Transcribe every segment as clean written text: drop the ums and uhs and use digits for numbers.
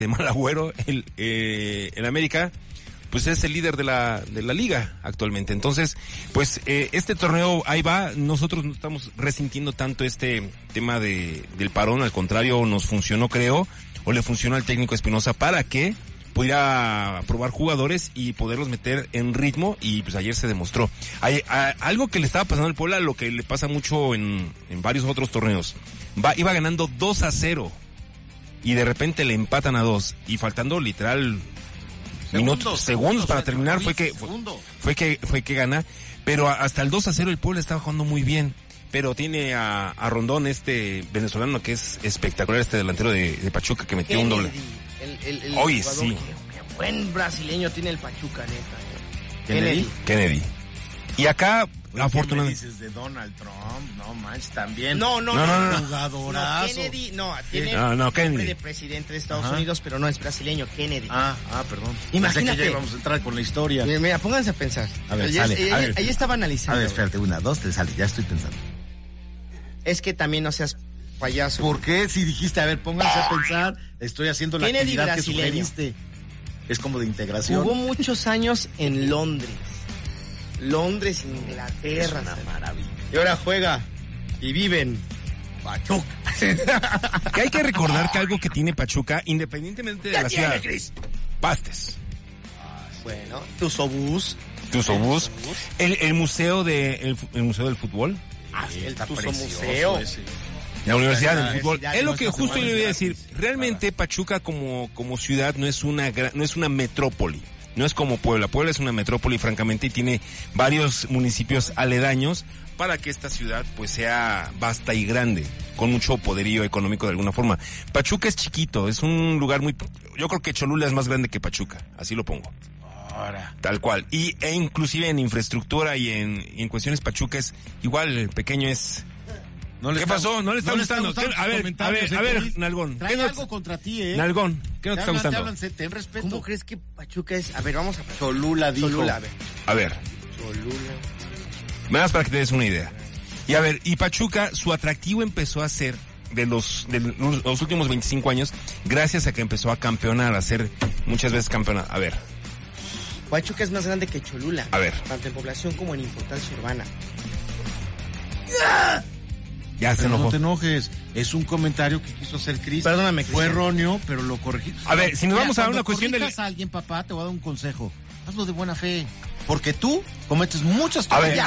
de Malagüero, el América, pues es el líder de la liga actualmente. Entonces, pues este torneo ahí va. Nosotros no estamos resintiendo tanto este tema del parón, al contrario, nos funcionó, creo, o le funcionó al técnico Espinosa para que pudiera probar jugadores y poderlos meter en ritmo, y pues ayer se demostró. Hay algo que le estaba pasando al Puebla, lo que le pasa mucho en varios otros torneos. Iba ganando 2-0 y de repente le empatan a 2 y faltando literal segundos para terminar fue que gana, pero hasta el 2-0 el Puebla estaba jugando muy bien. Pero tiene a Rondón, este venezolano que es espectacular, este delantero de Pachuca que metió un doble. Hoy sí. Qué buen brasileño tiene el Pachuca, neta. Kennedy. Y acá, afortunadamente. ¿Qué me dices de Donald Trump? No manches, también. No. Jugadorazo. Kennedy, tiene Kennedy. nombre de presidente de Estados Unidos, pero no es brasileño, Kennedy. Perdón. Imagínate. Pensé que ya íbamos a entrar con la historia. Mira, pónganse a pensar. A ver, ahí estaba analizando. A ver, espérate, 1, 2, 3, sale, ya estoy pensando. Es que también no seas payaso. ¿Por qué? Si dijiste, a ver, pónganse a pensar, estoy haciendo la Kennedy actividad brasileño. que sugeriste. Es como de integración. Jugó muchos años en Londres, Inglaterra. Es una maravilla. Y ahora juega y vive en Pachuca. Que hay que recordar que algo que tiene Pachuca, independientemente de la ciudad, Pastes, Bueno, Tuzobús, el museo del fútbol, el Está Tuzo precioso Museo. ese. la Universidad del Fútbol. Universidad Es lo que esta justo yo semana le voy a es decir. gratis. Realmente Pachuca como ciudad no es una metrópoli. No es como Puebla. Puebla es una metrópoli, francamente, y tiene varios municipios aledaños para que esta ciudad pues sea vasta y grande, con mucho poderío económico de alguna forma. Pachuca es chiquito, es un lugar muy... Yo creo que Cholula es más grande que Pachuca, así lo pongo. Ahora. Tal cual. E inclusive en infraestructura y en cuestiones Pachuca es igual, pequeño es... ¿Qué pasó? ¿No le está gustando? A ver, Nalgón. Trae algo contra ti, Nalgón, ¿qué no te está gustando? Ten respeto. ¿Cómo crees que Pachuca es? A ver, vamos a... Cholula dijo. Cholula, A ver, Cholula. nada más para que te des una idea. Y a ver, y Pachuca, su atractivo empezó a ser de los últimos 25 años, gracias a que empezó a campeonar, a ser muchas veces campeona. A ver. Pachuca es más grande que Cholula. A ver. Tanto en población como en importancia urbana. Ya se Pero enojó. no te enojes, es un comentario que quiso hacer Cris. Perdóname, Fue Cristian. erróneo, pero lo corregí. A ver, si nos vamos a dar una cuestión de... a alguien, papá, te voy a dar un consejo. Hazlo de buena fe, porque tú cometes muchas A ver,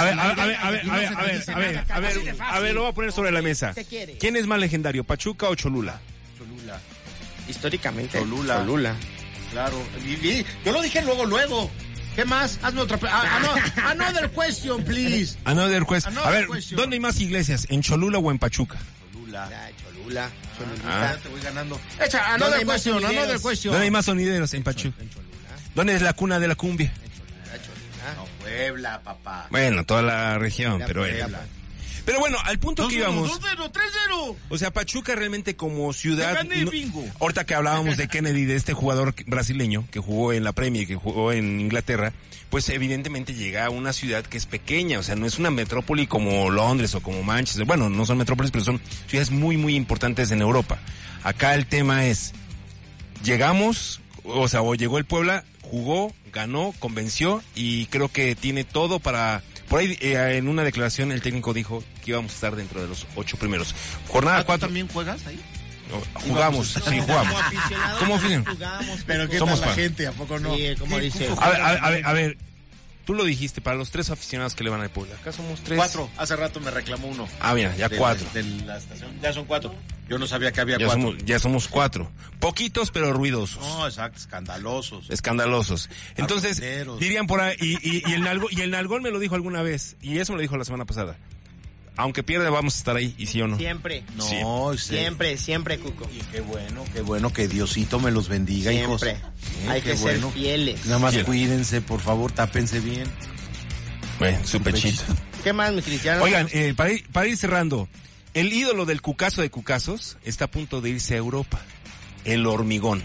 lo voy a poner sobre la mesa. ¿Qué quiere? ¿Quién es más legendario, Pachuca o Cholula? Cholula. Históricamente. Cholula. Claro. Y yo lo dije luego. ¿Qué más? Hazme otra... another question, please. Another question. A ver, question. ¿dónde hay más iglesias? ¿En Cholula o en Pachuca? Cholula. Cholula. Ya te voy ganando. Echa, another question. ¿Dónde hay más sonideros? En Pachuca. ¿Dónde es la cuna de la cumbia? No, Puebla, papá. Bueno, toda la región, pero Puebla. Pero bueno, al punto que íbamos. 2-0, 3-0. O sea, Pachuca realmente como ciudad... Te gané, bingo. Ahorita que hablábamos de Kennedy, de este jugador brasileño que jugó en la Premier, que jugó en Inglaterra, pues evidentemente llega a una ciudad que es pequeña, o sea, no es una metrópoli como Londres o como Manchester. Bueno, no son metrópolis, pero son ciudades muy, muy importantes en Europa. Acá el tema es, llegamos, o llegó el Puebla, jugó, ganó, convenció y creo que tiene todo para... Por ahí, en una declaración, el técnico dijo que íbamos a estar dentro de los 8 primeros. Jornada 4. ¿También juegas ahí? Jugamos, sí, jugamos. ¿Cómo aficionado? Pero ¿qué Somos tal la fan. gente? ¿A poco no? Sí, como dice. A ver, tú lo dijiste, para los 3 aficionados que le van al Puebla. Acá somos 3. 4. Hace rato me reclamó uno. Ah, mira, ya 4. De la estación. Ya son 4. Yo no sabía que había 4. Ya somos 4. Poquitos, pero ruidosos. No, exacto, escandalosos. Escandalosos. Entonces, Aguateros. dirían por ahí, y el Nalgón me lo dijo alguna vez, y eso me lo dijo la semana pasada. Aunque pierda, vamos a estar ahí, y sí o no. Siempre. No, Siempre, Cuco. Y qué bueno que Diosito me los bendiga, hijos. Siempre. Sí, Hay qué que ser fieles. Nada más Fiel. cuídense, por favor, tápense bien. Bueno, su pechito. ¿Qué más, mi Cristiano? Oigan, para ir cerrando, el ídolo del cucazo de cucazos está a punto de irse a Europa. El hormigón.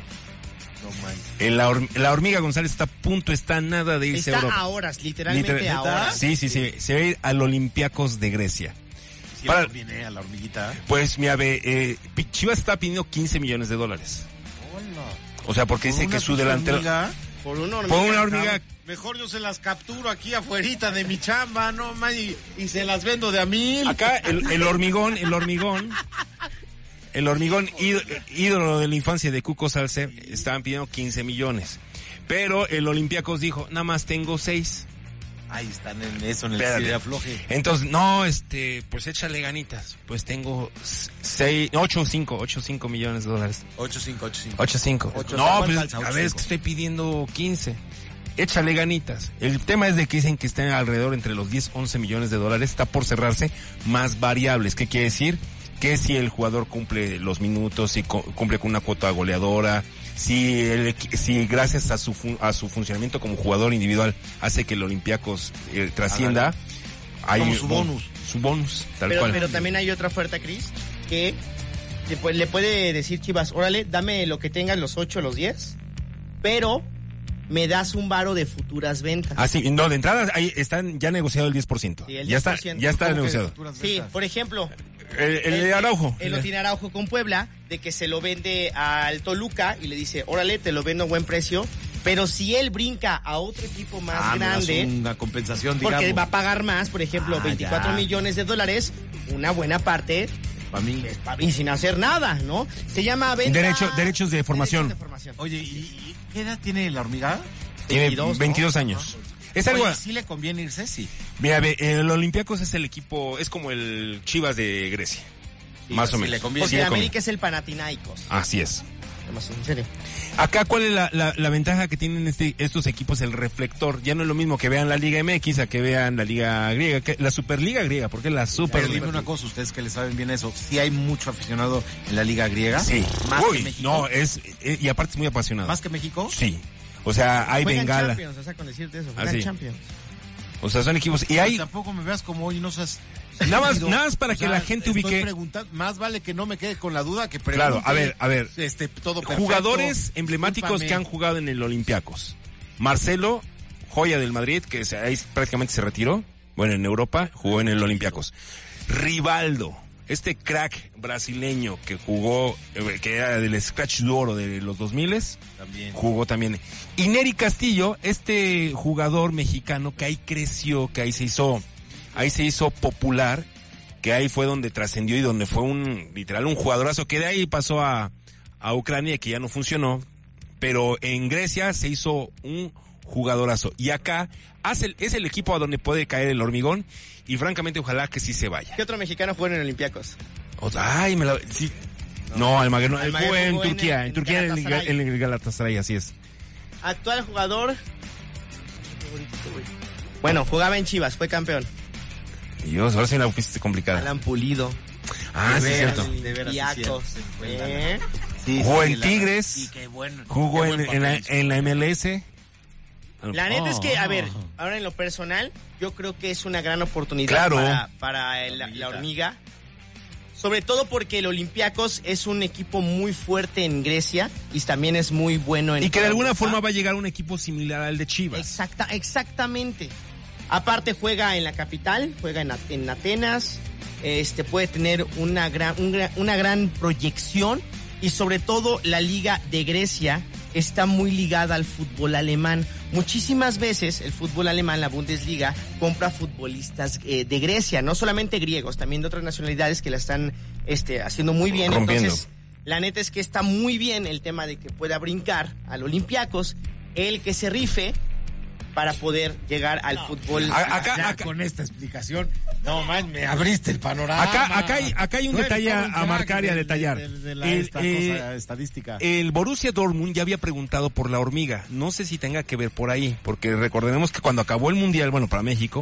No manches. La hormiga González está a nada de irse a Está Europa. a horas, literalmente a horas. Sí, se va a ir al Olympiacos de Grecia. Siempre viene a la hormiguita. Pues mira, Chivas está pidiendo $15 millones. Hola. O sea, porque dice que su delantero... Hormiga, Por una Por una hormiga... mejor yo se las capturo aquí afuerita de mi chamba, no man, y se las vendo de a 1,000. Acá el hormigón, ídolo de la infancia de Cuco Salce, estaban pidiendo 15 millones. Pero el Olympiacos dijo, nada más tengo 6. Ahí están en eso, en el Espérate. de afloje. Entonces, no, pues échale ganitas. Pues tengo 8.5 millones de dólares. 8.5. 8.5. No, ¿cuál pues calza? a ver, es que estoy pidiendo 15. Échale ganitas. El tema es de que dicen que están alrededor entre los 10, 11 millones de dólares. Está por cerrarse más variables. ¿Qué quiere decir? Que si el jugador cumple los minutos, si cumple con una cuota goleadora, si gracias a su funcionamiento como jugador individual hace que el Olympiacos trascienda, hay como su bonus. Su bonus, tal cual. Pero también hay otra oferta, Cris, que le puede decir Chivas, órale, dame lo que tengas, los 8, los 10, pero me das un varo de futuras ventas. Ah, sí, no, de entrada ahí están ya negociado el 10%. Sí, el 10%. Ya está negociado. Sí, por ejemplo, El de Araujo. Él lo tiene Araujo con Puebla, de que se lo vende al Toluca y le dice, órale, te lo vendo a buen precio, pero si él brinca a otro equipo más grande, una compensación, digamos. porque va a pagar más, por ejemplo, 24 millones de dólares, una buena parte para mí. Y sin hacer nada, ¿no? Se llama venta... Derechos de formación. Oye, ¿y qué edad tiene la hormiga? Tiene 22 años. Es algo. Oye, ¿sí le conviene irse? Sí. Mira, el Olympiacos es el equipo, es como el Chivas de Grecia. Sí, más o menos. Le conviene. Porque América es el Panathinaikos. Así es. En serio. Acá, ¿cuál es la ventaja que tienen estos equipos? El reflector. Ya no es lo mismo que vean la Liga MX a que vean la Liga Griega, la Superliga Griega, porque la Super. Pero dime una cosa, ustedes que le saben bien eso, ¿sí hay mucho aficionado en la Liga Griega? Sí. ¿Más que México? No, y aparte es muy apasionado. ¿Más que México? Sí. O sea, hay Juegan bengala. Champions, o sea, con decirte eso. Juegan Champions. O sea, son equipos. Y hay. Tampoco me veas como hoy, no seas. Nada más para que la gente ubique. Más vale que no me quede con la duda que pregunte. Claro, a ver. Todo perfecto. Jugadores emblemáticos que han jugado en el Olympiacos. Marcelo, joya del Madrid, que ahí prácticamente se retiró. Bueno, en Europa jugó en el Olympiacos. Rivaldo, este crack brasileño que jugó, que era del Scratch de Oro de los 2000s, también jugó también. Y Nery Castillo, este jugador mexicano que ahí creció, que ahí se hizo popular, que ahí fue donde trascendió y donde fue literal un jugadorazo, que de ahí pasó a Ucrania, que ya no funcionó, pero en Grecia se hizo un jugadorazo. Y acá es el equipo a donde puede caer el hormigón, y francamente ojalá que sí se vaya. ¿Qué otro mexicano juega en Olympiacos? Ay, sí. No, Almaguer no, él jugó en Turquía, en el Galatasaray, así es. Actual jugador. Bueno, jugaba en Chivas, fue campeón. Dios, ahora sí la pusiste complicada. Alan Pulido. Ah, sí, es cierto. De veras, sí, jugó en Tigres. Sí, qué bueno. Jugó en la MLS. La neta es que, a ver, ahora en lo personal, yo creo que es una gran oportunidad para la hormiga. Sobre todo porque el Olympiacos es un equipo muy fuerte en Grecia y también es muy bueno en... Y que de alguna forma va a llegar un equipo similar al de Chivas. Exactamente. Aparte juega en la capital, juega en Atenas, puede tener una gran proyección, y sobre todo la Liga de Grecia está muy ligada al fútbol alemán. Muchísimas veces el fútbol alemán, la Bundesliga, compra futbolistas de Grecia, no solamente griegos, también de otras nacionalidades que la están haciendo muy bien. Rompiendo. Entonces, la neta es que está muy bien el tema de que pueda brincar al Olympiacos, el que se rife para poder llegar al fútbol. Acá con esta explicación, no man, me abriste el panorama. Acá hay un detalle a marcar y a detallar. Esta cosa estadística. El Borussia Dortmund ya había preguntado por la hormiga. No sé si tenga que ver por ahí, porque recordemos que cuando acabó el Mundial, bueno, para México,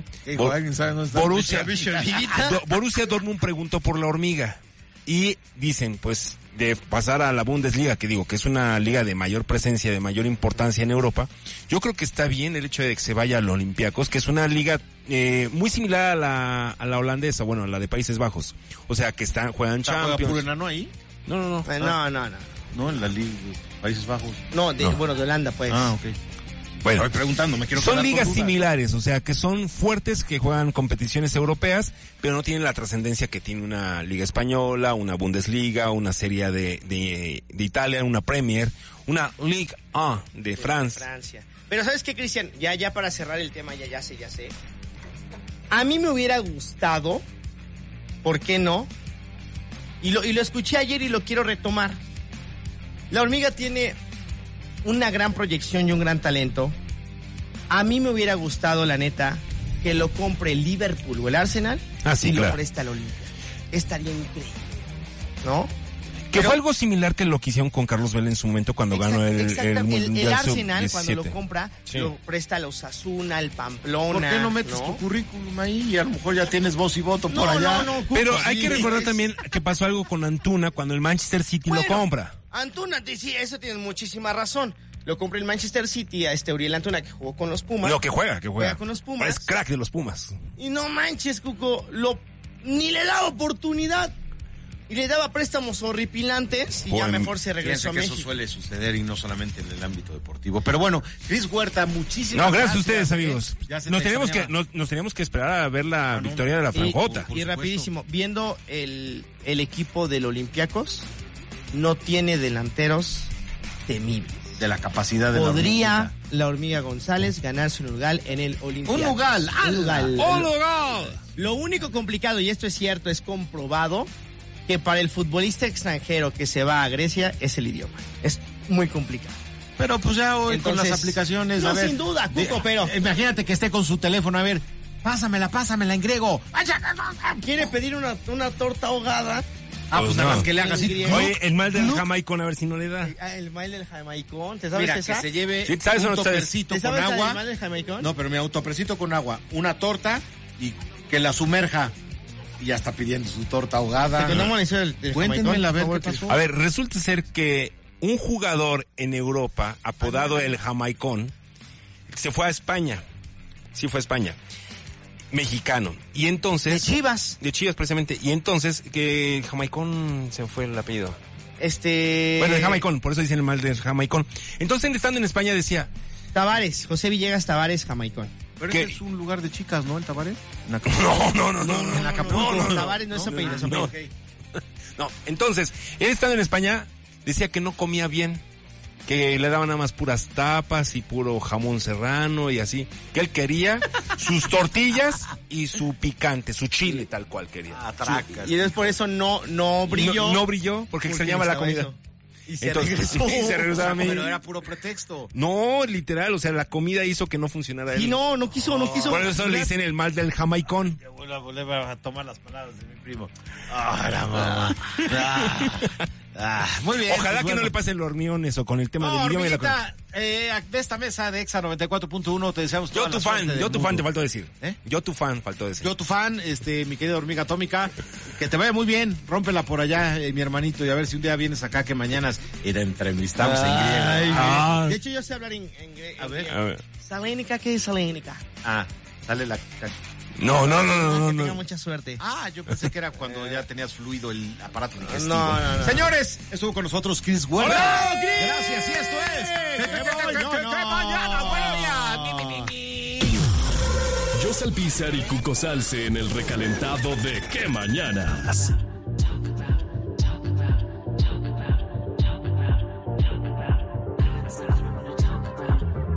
Borussia Dortmund preguntó por la hormiga. Y dicen, pues, de pasar a la Bundesliga, que es una liga de mayor presencia, de mayor importancia en Europa, yo creo que está bien el hecho de que se vaya al Olympiacos, que es una liga muy similar a la holandesa, bueno, a la de Países Bajos. O sea, que juegan Champions. ¿Juega puro enano ahí? No. No. No, en la liga de Países Bajos. Bueno, de Holanda, pues. Ah, ok. Bueno, Estoy preguntando, me quiero son quedar con ligas duda. similares, o sea, que son fuertes, que juegan competiciones europeas, pero no tienen la trascendencia que tiene una liga española, una Bundesliga, una Serie de Italia, una Premier, una Ligue 1 de Francia. Pero ¿sabes qué, Cristian? Ya para cerrar el tema, ya sé. A mí me hubiera gustado, ¿por qué no? Y lo escuché ayer y lo quiero retomar. La Hormiga tiene una gran proyección y un gran talento. A mí me hubiera gustado, la neta, que lo compre el Liverpool o el Arsenal Sí, y claro. lo presta al Olimpia. Estaría increíble, ¿no? Que fue algo similar que lo que hicieron con Carlos Vela en su momento cuando ganó el Mundial el Arsenal, Sub-17. cuando lo compra, Sí. lo presta a los Osasuna, al Pamplona. ¿Por qué no metes tu currículum ahí y a lo mejor ya tienes voz y voto por allá? No, Pero Cuco, hay sí, que recordar es- también que pasó algo con Antuna cuando el Manchester City lo compra. Antuna, sí, eso tienes muchísima razón. Lo compró el Manchester City a Uriel Antuna, que jugó con los Pumas. No, que juega. Juega con los Pumas. Es crack de los Pumas. Y no manches, Cuco, ni le daba oportunidad. Y le daba préstamos horripilantes y ya Bueno, mejor se regresó Fíjense a que México. eso suele suceder y no solamente en el ámbito deportivo. Pero bueno, Cris Huerta, muchísimas No, gracias a ustedes, amigos. Ya se Nos te teníamos extrañaba. que esperar a ver la victoria de la Franjota. Por Y supuesto. rapidísimo, viendo el equipo del Olympiacos, no tiene delanteros temibles. De la capacidad de Podría la Hormiga González ganarse un lugar en el Olympiacos. Un lugar, Un lugar. Lo único complicado, y esto es cierto, es comprobado, que para el futbolista extranjero que se va a Grecia es el idioma. Es muy complicado. Pero pues ya hoy con Entonces, las aplicaciones, no, a ver. sin duda, Cuco, pero- Imagínate que esté con su teléfono, a ver, pásamela en griego. Quiere pedir una torta ahogada. Ah, pues Pues nada no. más que le haga así. Griego. Oye, el mal del Jamaicón, a ver si no le da. El mail del jamaicón, ¿te sabes Mira, que esa? se lleve Sí, ¿sabes o un no sabes? topercito ¿Te con sabes agua. el mail del jamaicón? No, pero mi autopercito con agua, una torta y que la sumerja. Y ya está pidiendo su torta ahogada. Te contamos la historia del Cuéntenme jamaicón, la ver por qué favor. pasó. A ver, resulta ser que un jugador en Europa, apodado el Jamaicón, se fue a España. Sí, fue a España. Mexicano. Y entonces... De Chivas. De Chivas, precisamente. Y entonces, que Jamaicón se fue el apellido. Bueno, el Jamaicón, por eso dicen el mal del Jamaicón. Entonces, estando en España, decía... Tavares, José Villegas Tavares, jamaicón. Pero ¿Qué? ese es un lugar de chicas, ¿no? El Tabaré. No. En Acapulco. no. Tavares no es su apellido, es su no. apellido. No, entonces, él estando en España, decía que no comía bien, que le daban nada más puras tapas y puro jamón serrano y así, que él quería sus tortillas y su picante, su chile tal cual quería. Atracas. Y entonces por eso no brilló. No brilló porque extrañaba la comida. Eso. Y se Entonces, regresó. sí, se regresaba a México. Pero era puro pretexto. No, literal, o sea, la comida hizo que no funcionara él. Y no quiso. Por eso le dicen el mal del Jamaicón. Yo voy a volver a tomar las palabras de mi primo. Ah, la mamá. Muy bien. Ojalá pues que bueno. no le pasen los hormiones o con el tema No, del idioma y la Hormiguita, de esta mesa de Exa 94.1 te deseamos toda Yo tu la fan, suerte del yo tu mundo. fan, te faltó decir. ¿Eh? Yo tu fan, faltó decir. Yo tu fan, mi querida hormiga atómica, que te vaya muy bien, rómpela por allá, mi hermanito, y a ver si un día vienes acá que mañana y te entrevistamos en griego. Ah. De hecho, yo sé hablar en A ver. A ver. Salénica, ¿qué es salénica? Ah, sale la... No. Que tenga mucha suerte. Ah, yo pensé que era cuando ya tenías fluido el aparato digestivo. No. Señores, estuvo con nosotros Cris Huerta. ¡Hola, Cris! Gracias, y esto es... ¡Qué mañana, Yo Salpizar y Cuco Salce en el recalentado de ¡Qué mañanas!